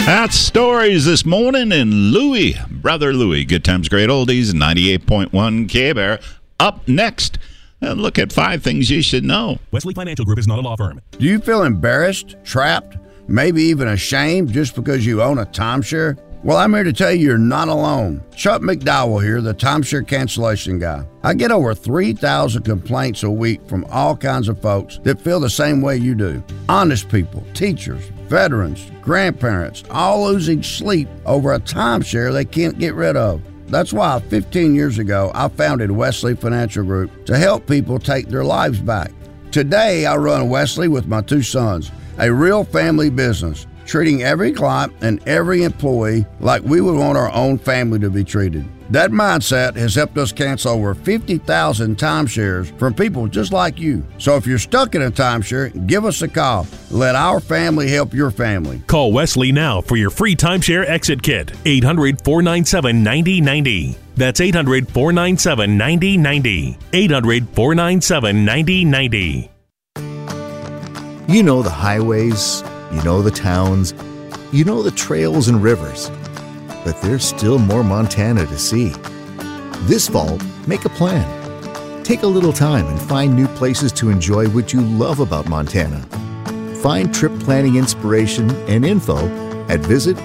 That's stories this morning in Louie, Brother Louie. Good times, great oldies, 98.1 K-Bear. Up next, look at 5 things you should know. Wesley Financial Group is not a law firm. Do you feel embarrassed, trapped, maybe even ashamed just because you own a timeshare? Well, I'm here to tell you you're not alone. Chuck McDowell here, the timeshare cancellation guy. I get over 3,000 complaints a week from all kinds of folks that feel the same way you do. Honest people, teachers, veterans, grandparents, all losing sleep over a timeshare they can't get rid of. That's why 15 years ago, I founded Wesley Financial Group to help people take their lives back. Today, I run Wesley with my 2 sons, a real family business, treating every client and every employee like we would want our own family to be treated. That mindset has helped us cancel over 50,000 timeshares from people just like you. So if you're stuck in a timeshare, give us a call. Let our family help your family. Call Wesley now for your free timeshare exit kit. 800-497-9090. That's 800-497-9090. 800-497-9090. You know the highways, you know the towns, you know the trails and rivers. But there's still more Montana to see. This fall, make a plan. Take a little time and find new places to enjoy what you love about Montana. Find trip planning inspiration and info at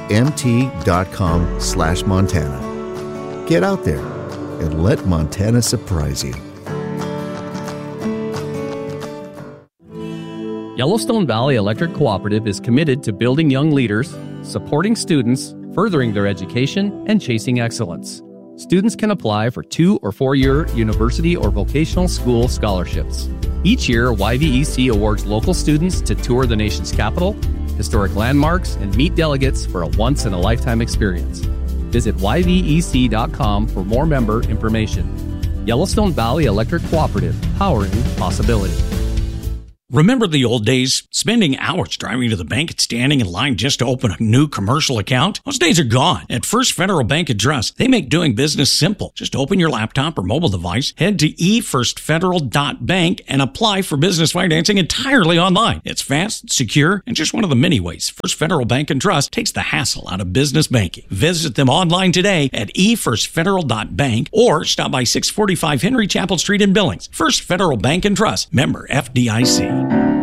visitmt.com/Montana. Get out there and let Montana surprise you. Yellowstone Valley Electric Cooperative is committed to building young leaders, supporting students, furthering their education, and chasing excellence. Students can apply for 2- or 4-year university or vocational school scholarships. Each year, YVEC awards local students to tour the nation's capital, historic landmarks, and meet delegates for a once-in-a-lifetime experience. Visit YVEC.com for more member information. Yellowstone Valley Electric Cooperative, powering possibility. Remember the old days? Spending hours driving to the bank and standing in line just to open a new commercial account? Those days are gone. At First Federal Bank and Trust, they make doing business simple. Just open your laptop or mobile device, head to efirstfederal.bank, and apply for business financing entirely online. It's fast, secure, and just one of the many ways First Federal Bank and Trust takes the hassle out of business banking. Visit them online today at efirstfederal.bank or stop by 645 Henry Chapel Street in Billings. First Federal Bank and Trust, member FDIC.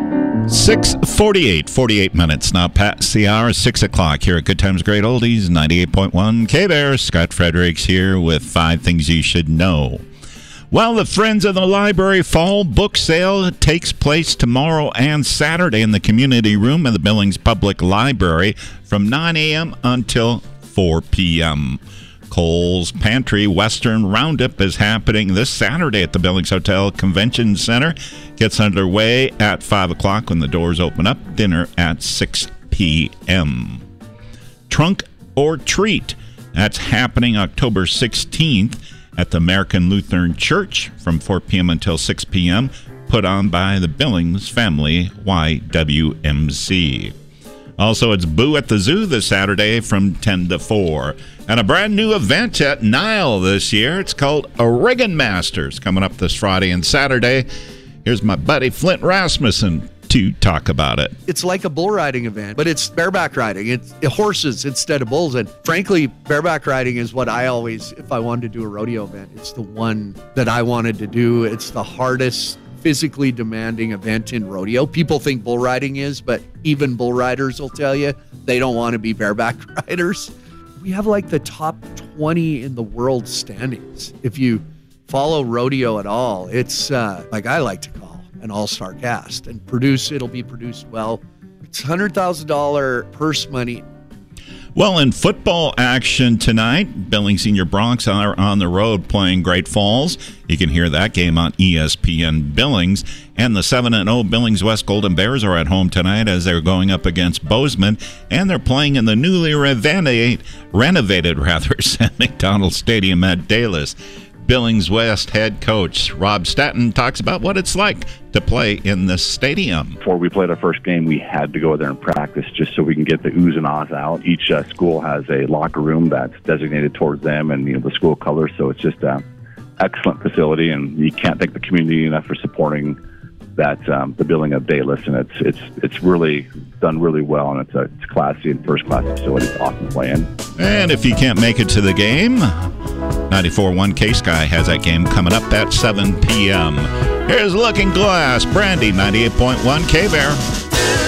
6:48, 48 minutes now past the hour, 6 o'clock here at Good Times Great Oldies, 98.1 K-Bear. Scott Fredericks here with 5 things you should know. Well, the Friends of the Library Fall Book Sale takes place tomorrow and Saturday in the community room of the Billings Public Library from 9 a.m. until 4 p.m. Cole's Pantry Western Roundup is happening this Saturday at the Billings Hotel Convention Center. Gets underway at 5 o'clock when the doors open up. Dinner at 6 p.m. Trunk or Treat. That's happening October 16th at the American Lutheran Church from 4 p.m. until 6 p.m. Put on by the Billings Family YWMC. Also, it's Boo at the Zoo this Saturday from 10 to 4. And a brand new event at Nile this year. It's called Oregon Masters, coming up this Friday and Saturday. Here's my buddy Flint Rasmussen to talk about it. It's like a bull riding event, but it's bareback riding. It's horses instead of bulls. And frankly, bareback riding is what I always, if I wanted to do a rodeo event, it's the one that I wanted to do. It's the hardest, physically demanding event in rodeo. People think bull riding is, but even bull riders will tell you they don't want to be bareback riders. We have like the top 20 in the world standings. If you follow rodeo at all, it's like I like to call an all-star cast and it'll be produced well. It's $100,000 purse money. Well, in football action tonight, Billings Senior Broncs are on the road playing Great Falls. You can hear that game on ESPN Billings. And the 7-0 Billings West Golden Bears are at home tonight as they're going up against Bozeman. And they're playing in the newly renovated Sam McDonald Stadium at Dallas. Billings West head coach Rob Statton talks about what it's like to play in this stadium. Before we played our first game, we had to go there and practice just so we can get the oohs and ahs out. Each school has a locker room that's designated towards them and the school colors, so it's just an excellent facility, and you can't thank the community enough for supporting that the building of Dayless, and it's really done really well, and it's classy and first class facility. It's awesome playing. And if you can't make it to the game, 94.1 K-Sky has that game coming up at 7 p.m. Here's Looking Glass, Brandy, 98.1 K-Bear.